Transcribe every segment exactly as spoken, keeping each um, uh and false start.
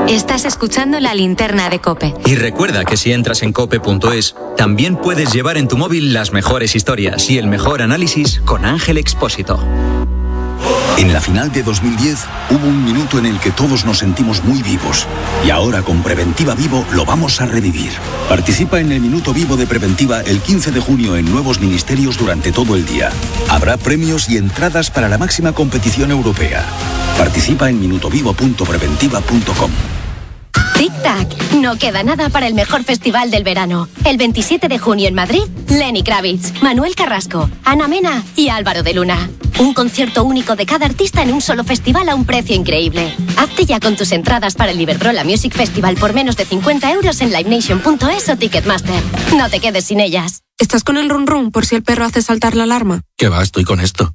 Estás escuchando La Linterna de COPE. Y recuerda que si entras en cope punto es, también puedes llevar en tu móvil las mejores historias y el mejor análisis con Ángel Expósito. En la final de dos mil diez hubo un minuto en el que todos nos sentimos muy vivos. Y ahora con Preventiva Vivo lo vamos a revivir. Participa en el Minuto Vivo de Preventiva el quince de junio en nuevos ministerios durante todo el día. Habrá premios y entradas para la máxima competición europea. Participa en minutovivo punto preventiva punto com. Tic-tac, no queda nada para el mejor festival del verano. El veintisiete de junio en Madrid, Lenny Kravitz, Manuel Carrasco, Ana Mena y Álvaro de Luna. Un concierto único de cada artista en un solo festival a un precio increíble. Hazte ya con tus entradas para el Iberdrola Music Festival por menos de cincuenta euros en livenation punto es o Ticketmaster. No te quedes sin ellas. ¿Estás con el run run por si el perro hace saltar la alarma? ¿Qué va? Estoy con esto.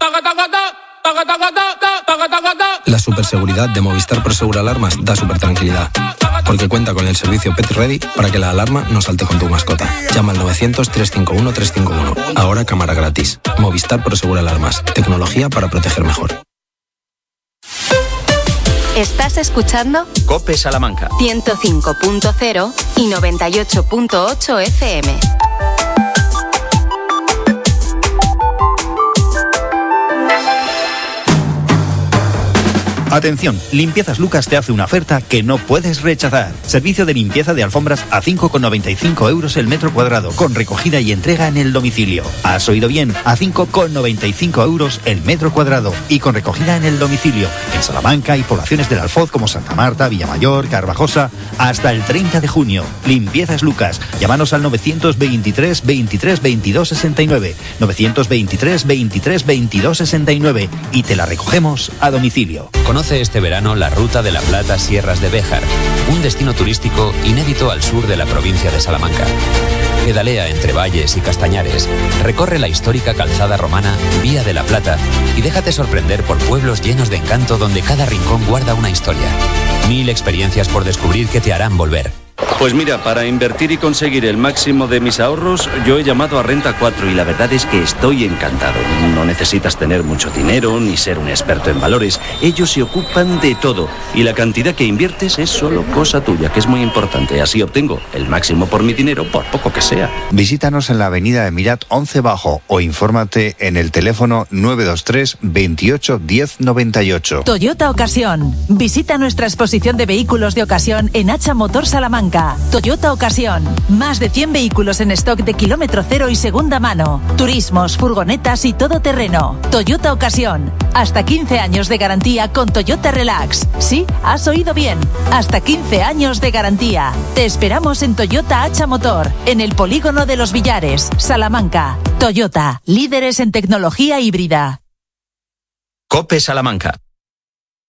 La superseguridad de Movistar Prosegur Alarmas da super tranquilidad, porque cuenta con el servicio Pet Ready para que la alarma no salte con tu mascota. Llama al novecientos, trescientos cincuenta y uno, trescientos cincuenta y uno. Ahora cámara gratis. Movistar Prosegur Alarmas. Tecnología para proteger mejor. Estás escuchando COPE Salamanca ciento cinco punto cero y noventa y ocho punto ocho F M. Atención, Limpiezas Lucas te hace una oferta que no puedes rechazar. Servicio de limpieza de alfombras a cinco con noventa y cinco euros el metro cuadrado, con recogida y entrega en el domicilio. ¿Has oído bien? A cinco con noventa y cinco euros el metro cuadrado y con recogida en el domicilio. En Salamanca y poblaciones del Alfoz como Santa Marta, Villamayor, Carvajosa, hasta el treinta de junio. Limpiezas Lucas. Llámanos al novecientos veintitrés, veintitrés, veintidós, sesenta y nueve. novecientos veintitrés, veintitrés, veintidós, sesenta y nueve y te la recogemos a domicilio. Conoce este verano la Ruta de la Plata Sierras de Béjar, un destino turístico inédito al sur de la provincia de Salamanca. Pedalea entre valles y castañares, recorre la histórica calzada romana Vía de la Plata y déjate sorprender por pueblos llenos de encanto donde cada rincón guarda una historia. Mil experiencias por descubrir que te harán volver. Pues mira, para invertir y conseguir el máximo de mis ahorros, yo he llamado a Renta cuatro y la verdad es que estoy encantado. No necesitas tener mucho dinero ni ser un experto en valores. Ellos se ocupan de todo y la cantidad que inviertes es solo cosa tuya, que es muy importante. Así obtengo el máximo por mi dinero, por poco que sea. Visítanos en la avenida Emirat once Bajo o infórmate en el teléfono nueve dos tres, veintiocho, diez, noventa y ocho. Toyota Ocasión. Visita nuestra exposición de vehículos de ocasión en Hacha Motor Salamanca. Toyota Ocasión. Más de cien vehículos en stock de kilómetro cero y segunda mano. Turismos, furgonetas y todoterreno. Toyota Ocasión. Hasta quince años de garantía con Toyota Relax. Sí, has oído bien. Hasta quince años de garantía. Te esperamos en Toyota Hacha Motor, en el Polígono de los Villares, Salamanca. Toyota, líderes en tecnología híbrida. COPE Salamanca.